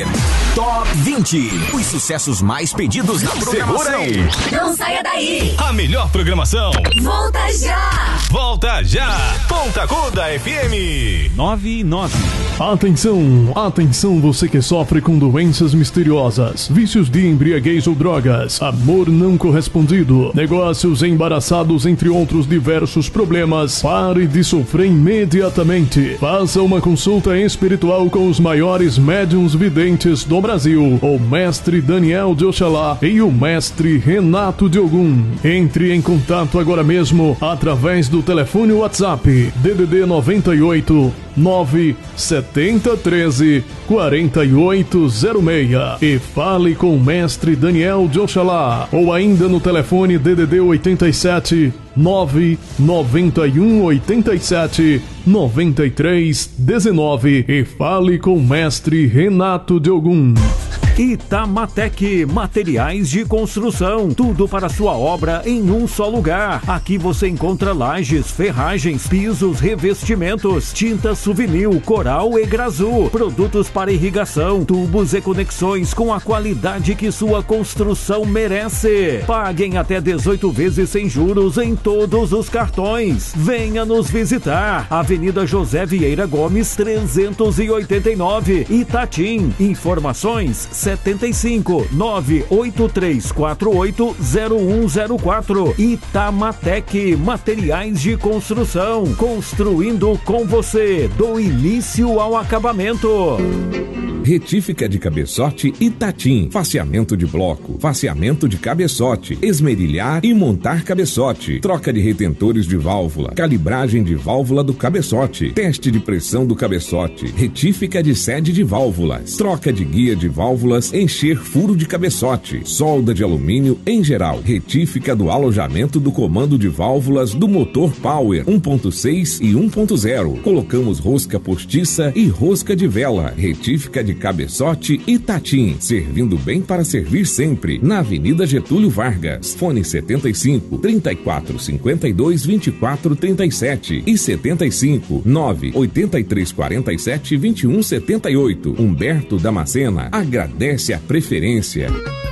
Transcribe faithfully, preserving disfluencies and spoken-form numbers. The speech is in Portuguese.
ouvir Top vinte, os sucessos mais pedidos na programação. Segura aí. Não saia daí. A melhor programação. Volta já. Volta já. Ponta Aguda F M nove e nove. Atenção, atenção você que sofre com doenças misteriosas, vícios de embriaguez ou drogas, amor não correspondido, negócios embaraçados, entre outros diversos problemas. Pare de sofrer imediatamente. Faça uma consulta espiritual com os maiores médiuns videntes do Brasil, o mestre Daniel de Oxalá e o mestre Renato de Ogum. Entre em contato agora mesmo através do telefone WhatsApp D D D noventa e oito nove setenta treze quarenta e oito zero seis e fale com o mestre Daniel de Oxalá, ou ainda no telefone D D D oitenta e sete nove noventa e um oitenta e sete noventa e três dezenove e fale com o mestre Renato de Ogum. Itamatec Materiais de Construção, tudo para sua obra em um só lugar. Aqui você encontra lajes, ferragens, pisos, revestimentos, tinta souvenir, coral e grazul, produtos para irrigação, tubos e conexões com a qualidade que sua construção merece. Paguem até dezoito vezes sem juros em todos os cartões. Venha nos visitar. Avenida José Vieira Gomes trezentos e oitenta e nove, Itatim. Informações setenta e cinco nove oito três quatro oito zero um zero quatro. Itamatec Materiais de Construção, construindo com você do início ao acabamento. Retífica de cabeçote Itatim, faceamento de bloco, faceamento de cabeçote, esmerilhar e montar cabeçote, troca de retentores de válvula, calibragem de válvula do cabeçote, teste de pressão do cabeçote, retífica de sede de válvulas, troca de guia de válvulas, encher furo de cabeçote, solda de alumínio em geral, retífica do alojamento do comando de válvulas do motor Power um ponto seis e um ponto zero. Colocamos rosca postiça e rosca de vela, retífica de cabeçote Itatim, servindo bem para servir sempre, na Avenida Getúlio Vargas. Fone setenta e cinco, trinta e quatro, cinquenta e dois, vinte e quatro, trinta e sete e setenta e cinco, nove, oitenta e três, quarenta e sete, vinte e um, setenta e oito. Humberto Damascena agradece a preferência.